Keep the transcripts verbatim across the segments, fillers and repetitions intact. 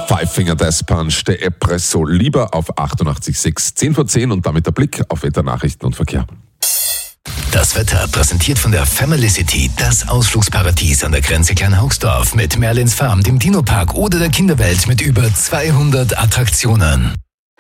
Five Finger Death Punch, der Espresso, lieber auf achtundachtzig Komma sechs, zehn vor zehn und damit der Blick auf Wetternachrichten und Verkehr. Das Wetter präsentiert von der Family City, das Ausflugsparadies an der Grenze Kleinhaugsdorf mit Merlins Farm, dem Dino-Park oder der Kinderwelt mit über zweihundert Attraktionen.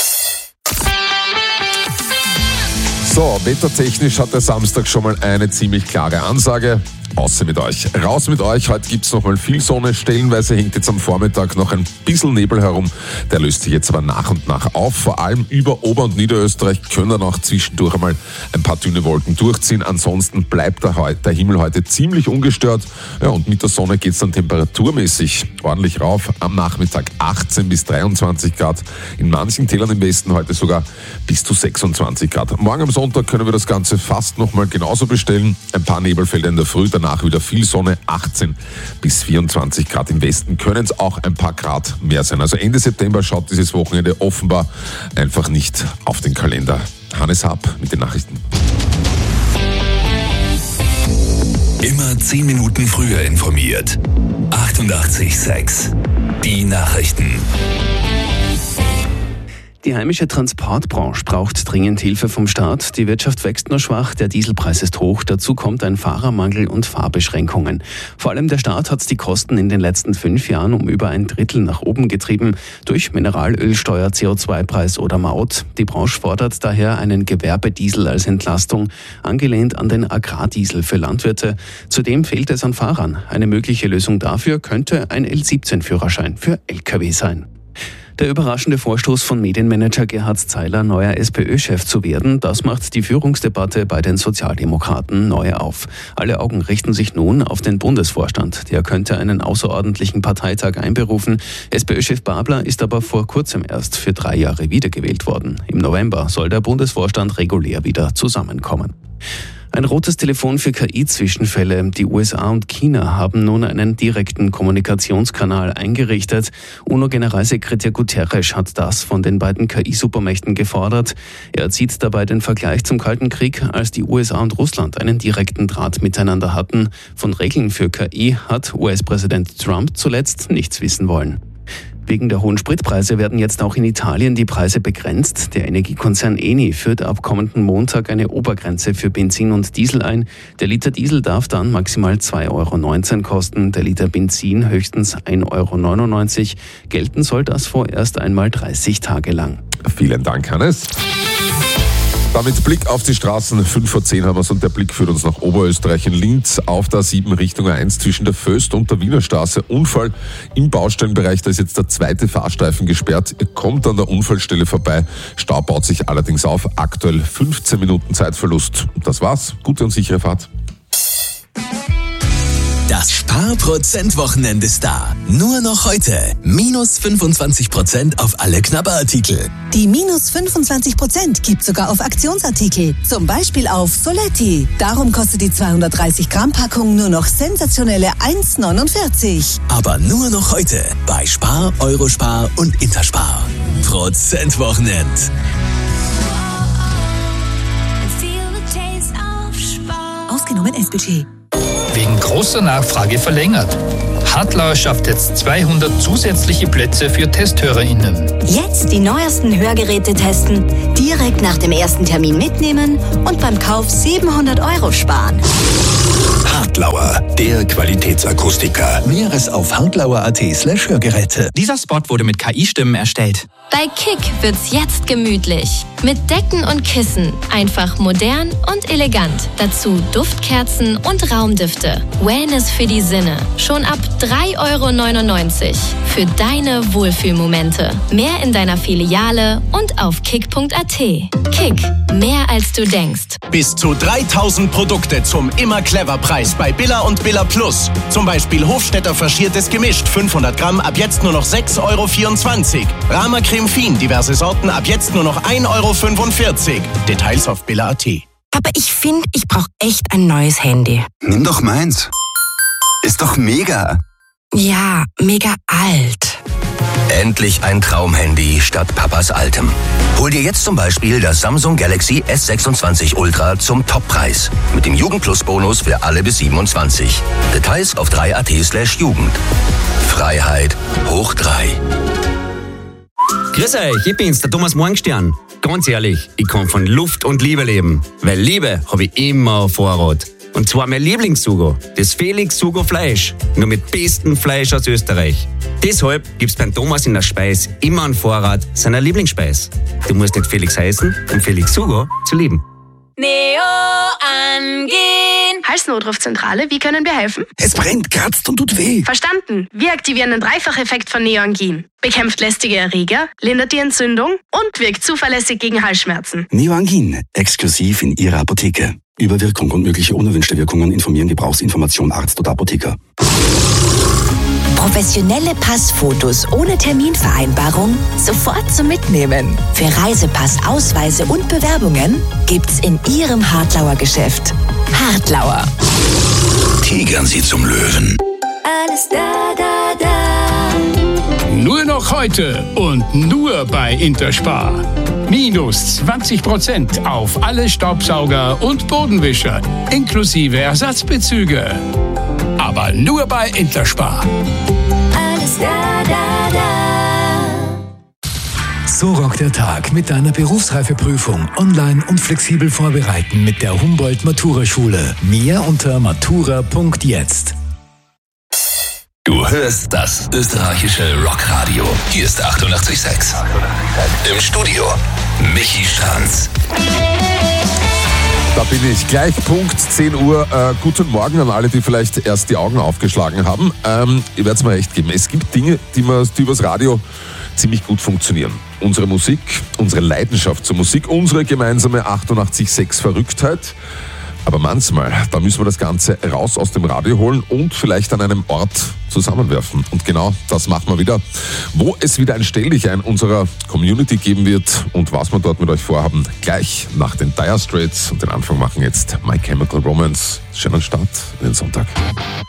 So, wettertechnisch hat der Samstag schon mal eine ziemlich klare Ansage. Außer mit euch. Raus mit euch. Heute gibt es nochmal viel Sonne. Stellenweise hängt jetzt am Vormittag noch ein bisschen Nebel herum. Der löst sich jetzt aber nach und nach auf. Vor allem über Ober- und Niederösterreich können dann auch zwischendurch einmal ein paar dünne Wolken durchziehen. Ansonsten bleibt der, der Himmel heute ziemlich ungestört. Ja, und mit der Sonne geht es dann temperaturmäßig ordentlich rauf. Am Nachmittag achtzehn bis dreiundzwanzig Grad. In manchen Tälern im Westen heute sogar bis zu sechsundzwanzig Grad. Morgen am Sonntag können wir das Ganze fast nochmal genauso bestellen. Ein paar Nebelfelder in der Früh, danach wieder viel Sonne, achtzehn bis vierundzwanzig Grad. Im Westen können es auch ein paar Grad mehr sein. Also Ende September schaut dieses Wochenende offenbar einfach nicht auf den Kalender. Hannes Happ mit den Nachrichten. Immer zehn Minuten früher informiert. achtundachtzig Komma sechs. Die Nachrichten. Die heimische Transportbranche braucht dringend Hilfe vom Staat. Die Wirtschaft wächst nur schwach, der Dieselpreis ist hoch. Dazu kommt ein Fahrermangel und Fahrbeschränkungen. Vor allem der Staat hat die Kosten in den letzten fünf Jahren um über ein Drittel nach oben getrieben. Durch Mineralölsteuer, C O zwei Preis oder Maut. Die Branche fordert daher einen Gewerbediesel als Entlastung, angelehnt an den Agrardiesel für Landwirte. Zudem fehlt es an Fahrern. Eine mögliche Lösung dafür könnte ein L siebzehn Führerschein für L K W sein. Der überraschende Vorstoß von Medienmanager Gerhard Zeiler, neuer SPÖ-Chef zu werden, das macht die Führungsdebatte bei den Sozialdemokraten neu auf. Alle Augen richten sich nun auf den Bundesvorstand. Der könnte einen außerordentlichen Parteitag einberufen. SPÖ-Chef Babler ist aber vor kurzem erst für drei Jahre wiedergewählt worden. Im November soll der Bundesvorstand regulär wieder zusammenkommen. Ein rotes Telefon für K I-Zwischenfälle. Die U S A und China haben nun einen direkten Kommunikationskanal eingerichtet. UNO-Generalsekretär Guterres hat das von den beiden K I-Supermächten gefordert. Er zieht dabei den Vergleich zum Kalten Krieg, als die U S A und Russland einen direkten Draht miteinander hatten. Von Regeln für K I hat U S-Präsident Trump zuletzt nichts wissen wollen. Wegen der hohen Spritpreise werden jetzt auch in Italien die Preise begrenzt. Der Energiekonzern Eni führt ab kommenden Montag eine Obergrenze für Benzin und Diesel ein. Der Liter Diesel darf dann maximal zwei Euro neunzehn kosten, der Liter Benzin höchstens ein Euro neunundneunzig. Gelten soll das vorerst einmal dreißig Tage lang. Vielen Dank, Hannes. Damit Blick auf die Straßen, fünf vor zehn haben wir es und der Blick führt uns nach Oberösterreich in Linz auf der A sieben Richtung A eins zwischen der Föst und der Wiener Straße. Unfall im Baustellenbereich, da ist jetzt der zweite Fahrstreifen gesperrt. Ihr kommt an der Unfallstelle vorbei. Stau baut sich allerdings auf. Aktuell fünfzehn Minuten Zeitverlust. Das war's. Gute und sichere Fahrt. Das Sparprozent-Wochenende ist da. Nur noch heute. Minus fünfundzwanzig Prozent auf alle Knabberartikel. Die minus fünfundzwanzig Prozent gibt sogar auf Aktionsartikel. Zum Beispiel auf Soletti. Darum kostet die zweihundertdreißig Gramm Packung nur noch sensationelle eins neunundvierzig. Aber nur noch heute bei Spar, Eurospar und Interspar. Prozent-Wochenend. Ausgenommen S-Budget. Wegen großer Nachfrage verlängert. Hartlauer schafft jetzt zweihundert zusätzliche Plätze für TesthörerInnen. Jetzt die neuesten Hörgeräte testen, direkt nach dem ersten Termin mitnehmen und beim Kauf siebenhundert Euro sparen. Hartlauer, der Qualitätsakustiker. Näheres auf hartlauer.at slash Hörgeräte. Dieser Spot wurde mit K I-Stimmen erstellt. Bei Kick wird's jetzt gemütlich. Mit Decken und Kissen. Einfach modern und elegant. Dazu Duftkerzen und Raumdüfte. Wellness für die Sinne. Schon ab drei Euro neunundneunzig. Für deine Wohlfühlmomente. Mehr in deiner Filiale und auf kick punkt a t. Kick. Mehr als du denkst. Bis zu dreitausend Produkte zum immer clever Preis bei Billa und Billa Plus. Zum Beispiel Hofstetter faschiertes Gemischt fünfhundert Gramm ab jetzt nur noch sechs Euro vierundzwanzig. Rama Creme Fin diverse Sorten ab jetzt nur noch ein Euro fünfundvierzig. Details auf billa punkt a t. Aber ich finde, ich brauche echt ein neues Handy. Nimm doch meins. Ist doch mega. Ja, mega alt. Endlich ein Traumhandy statt Papas altem. Hol dir jetzt zum Beispiel das Samsung Galaxy S sechsundzwanzig Ultra zum Toppreis. Mit dem Jugendplus-Bonus für alle bis siebenundzwanzig. Details auf drei punkt a t slash Jugend. Freiheit hoch drei. Grüß euch, ich bin's, der Thomas Morgenstern. Ganz ehrlich, ich kann von Luft und Liebe leben. Weil Liebe habe ich immer auf Vorrat. Und zwar mein Lieblingssugo, das Felix Sugo Fleisch. Nur mit bestem Fleisch aus Österreich. Deshalb gibt's beim Thomas in der Speis immer einen Vorrat seiner Lieblingsspeis. Du musst nicht Felix heißen, um Felix Sugo zu lieben. Neo angehen. Halsnotrufzentrale, wie können wir helfen? Es brennt, kratzt und tut weh. Verstanden. Wir aktivieren den Dreifacheffekt von Neoangin. Bekämpft lästige Erreger, lindert die Entzündung und wirkt zuverlässig gegen Halsschmerzen. Neoangin, exklusiv in Ihrer Apotheke. Über Wirkung und mögliche unerwünschte Wirkungen informieren Gebrauchsinformation Arzt oder Apotheker. Professionelle Passfotos ohne Terminvereinbarung sofort zum Mitnehmen. Für Reisepass, Ausweise und Bewerbungen gibt's in Ihrem Hartlauer Geschäft. Hartlauer. Tigern Sie zum Löwen. Alles da, da, da. Nur noch heute und nur bei Interspar. Minus zwanzig Prozent auf alle Staubsauger und Bodenwischer, inklusive Ersatzbezüge. Aber nur bei Interspar. Alles da, da, da. So rockt der Tag mit deiner Berufsreifeprüfung online und flexibel vorbereiten mit der Humboldt-Matura-Schule. Mehr unter matura punkt jetzt. Du hörst das österreichische Rockradio. Hier ist achtundachtzig Komma sechs. Im Studio Michi Stranz. Da bin ich. Gleich Punkt zehn Uhr. Äh, guten Morgen an alle, die vielleicht erst die Augen aufgeschlagen haben. Ähm, ich werde es mal recht geben. Es gibt Dinge, die, man, die übers Radio ziemlich gut funktionieren. Unsere Musik, unsere Leidenschaft zur Musik, unsere gemeinsame achtundachtzig Komma sechs Verrücktheit. Aber manchmal, da müssen wir das Ganze raus aus dem Radio holen und vielleicht an einem Ort zusammenwerfen. Und genau das machen wir wieder, wo es wieder ein Stelldichein unserer Community geben wird und was wir dort mit euch vorhaben, gleich nach den Dire Straits. Und den Anfang machen jetzt My Chemical Romance. Schönen Start in den Sonntag.